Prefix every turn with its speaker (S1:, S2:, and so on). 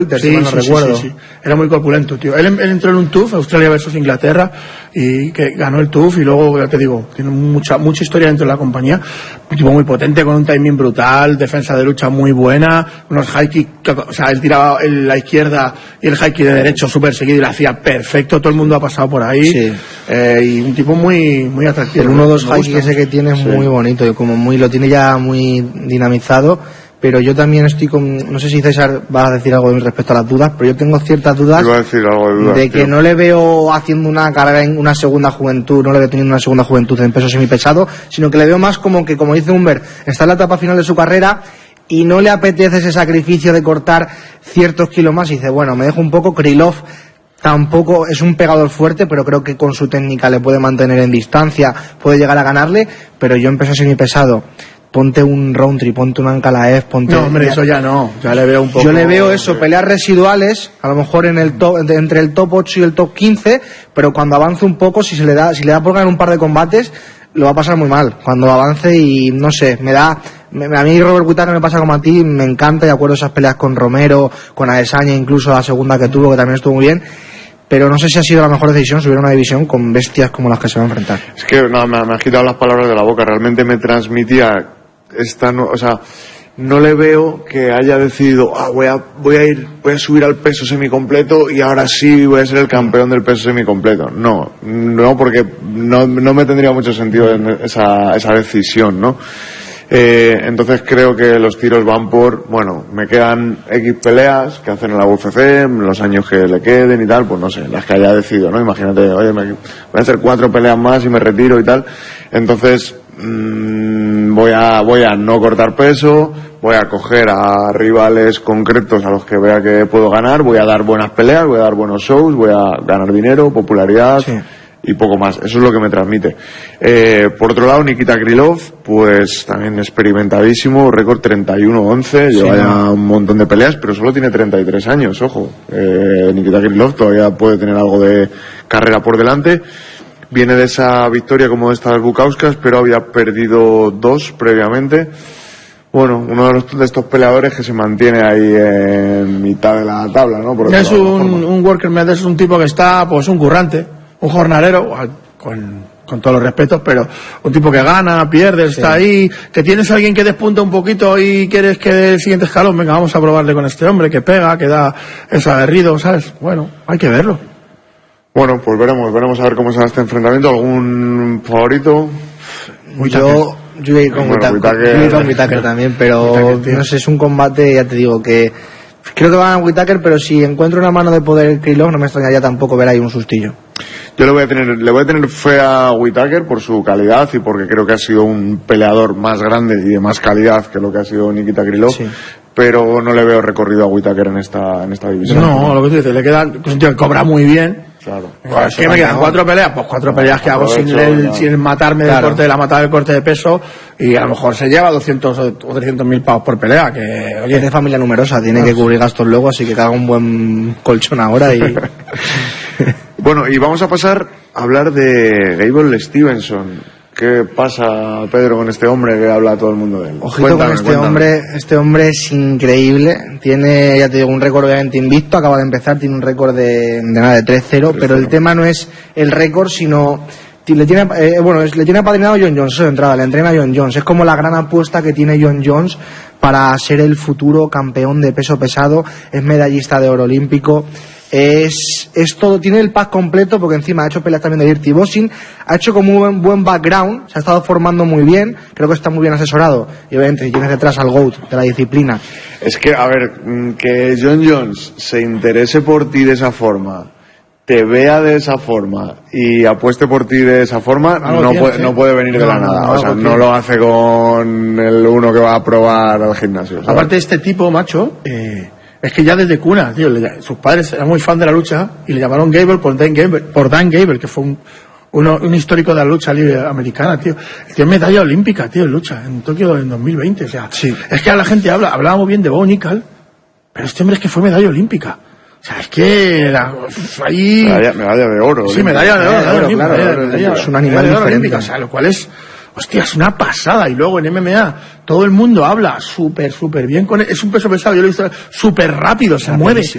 S1: Sí, no recuerdo. Sí. Era muy corpulento, tío. Él entró en un TUF, Australia versus Inglaterra, y que ganó el TUF, y luego, ya te digo, tiene mucha historia dentro de la compañía. Un tipo muy potente, con un timing brutal, defensa de lucha muy buena, unos high kick, o sea, él tiraba la izquierda y el high kick de derecho súper seguido y lo hacía perfecto, todo el mundo ha pasado por ahí. Sí. Y un tipo muy atractivo.
S2: El 1-2 high kick ese que tiene es muy bonito, y como lo tiene ya muy dinamizado. Pero yo también estoy no sé si César va a decir algo respecto a las dudas, pero yo tengo ciertas dudas de que no le veo haciendo una carrera en una segunda juventud, no le veo teniendo una segunda juventud en peso semipesado, sino que le veo más como que, como dice Humbert, está en la etapa final de su carrera y no le apetece ese sacrificio de cortar ciertos kilos más, y dice, bueno, me dejo un poco. Krylov tampoco es un pegador fuerte, pero creo que con su técnica le puede mantener en distancia, puede llegar a ganarle, pero yo en peso semipesado, ponte un Roundtree, ponte un Ankalaev, ponte...
S1: No, hombre, eso ya no, ya le veo un poco...
S2: Yo le veo eso, peleas residuales, a lo mejor en el top, entre el top 8 y el top 15, pero cuando avance un poco, si le da por ganar un par de combates, lo va a pasar muy mal, cuando avance, y no sé, a mí Robert Whittaker me pasa como a ti, me encanta, y acuerdo esas peleas con Romero, con Adesanya, incluso la segunda que tuvo, que también estuvo muy bien, pero no sé si ha sido la mejor decisión subir a una división con bestias como las que se va a enfrentar.
S3: Es que no, me has quitado las palabras de la boca, realmente me transmitía... no le veo que haya decidido voy a subir al peso semicompleto y ahora sí voy a ser el campeón del peso semicompleto. No, porque no me tendría mucho sentido en esa decisión, ¿no? Entonces creo que los tiros van por, bueno, me quedan X peleas que hacen en la UFC, los años que le queden y tal, pues no sé, las que haya decidido, ¿no? Imagínate, oye, voy a hacer 4 peleas más y me retiro y tal. Entonces voy a no cortar peso, voy a coger a rivales concretos a los que vea que puedo ganar, voy a dar buenas peleas, voy a dar buenos shows, voy a ganar dinero, popularidad, sí, y poco más. Eso es lo que me transmite. Por otro lado, Nikita Krylov, pues también experimentadísimo, récord 31-11, lleva ya un montón de peleas, pero solo tiene 33 años, ojo. Nikita Krylov todavía puede tener algo de carrera por delante. Viene de esa victoria como de estas Bukauskas, pero había perdido 2 previamente. Bueno, uno de estos peleadores que se mantiene ahí en mitad de la tabla, ¿no?
S1: Es un worker, es un tipo que está, pues un currante, un jornalero, con todos los respetos, pero un tipo que gana, pierde, está ahí, que tienes a alguien que despunta un poquito y quieres que dé el siguiente escalón, venga, vamos a probarle con este hombre, que pega, que da eso aguerrido, ¿sabes? Bueno, hay que verlo.
S3: Bueno, pues veremos a ver cómo será este enfrentamiento. ¿Algún favorito?
S2: Yo voy a ir con Whittaker también, pero no sé, es un combate, ya te digo, que creo que va a ganar Whittaker, pero si encuentro una mano de poder Krylov, no me extrañaría tampoco ver ahí un sustillo.
S3: Yo le voy a tener fe a Whittaker por su calidad y porque creo que ha sido un peleador más grande y de más calidad que lo que ha sido Nikita Krylov. Sí. Pero no le veo recorrido a Whittaker en esta división.
S1: No, lo que tú dices, le queda, pues un tío que cobra muy bien.
S3: Claro.
S1: Pues, ¿qué me quedan? 4 peleas? Pues 4 peleas que hago sin matarme del corte de la matada del corte de peso, y a lo mejor se lleva 200 o 300.000 pavos por pelea, que
S2: oye, es de familia numerosa, tiene que cubrir gastos luego, así que haga un buen colchón ahora y...
S3: Bueno, y vamos a pasar a hablar de Gable Stevenson. ¿Qué pasa, Pedro, con este hombre que habla todo el mundo de él?
S2: Ojito con este hombre es increíble. Tiene, ya te digo, un récord obviamente invicto, acaba de empezar, tiene un récord de 3-0, pero el tema no es el récord, sino le tiene apadrinado John Jones de entrada, le entrena John Jones, es como la gran apuesta que tiene John Jones para ser el futuro campeón de peso pesado, es medallista de oro olímpico. Es todo, tiene el pack completo, porque encima ha hecho peleas también de Dirty Boxing, ha hecho como un buen background, se ha estado formando muy bien, creo que está muy bien asesorado, y obviamente si tienes detrás al GOAT de la disciplina.
S3: Es que, a ver, que John Jones se interese por ti de esa forma, te vea de esa forma y apueste por ti de esa forma, no puede venir de la nada. O sea, no lo hace con el uno que va a probar al gimnasio, ¿sabes?
S1: Aparte, este tipo, macho, es que ya desde cuna, tío, sus padres eran muy fan de la lucha y le llamaron Gable por Dan Gable, que fue un histórico de la lucha libre americana, tío. El tío es medalla olímpica, tío, en lucha, en Tokio en 2020, o sea, sí. Es que a la gente hablábamos bien de Bo Nickal, pero este hombre es que fue medalla olímpica. O sea, es que ahí...
S3: Medalla de oro.
S1: Sí, medalla de oro,
S2: claro. Es un animal diferente.
S1: O sea, lo cual es... Hostia, es una pasada. Y luego en MMA todo el mundo habla súper bien con él. Es un peso pesado, yo lo he visto súper rápido, se mueve